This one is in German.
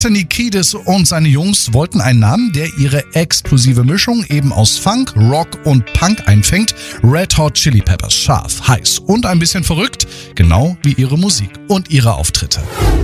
Anthony Kiedis und seine Jungs wollten einen Namen, der ihre explosive Mischung eben aus Funk, Rock und Punk einfängt. Red Hot Chili Peppers, scharf, heiß und ein bisschen verrückt, genau wie ihre Musik und ihre Auftritte.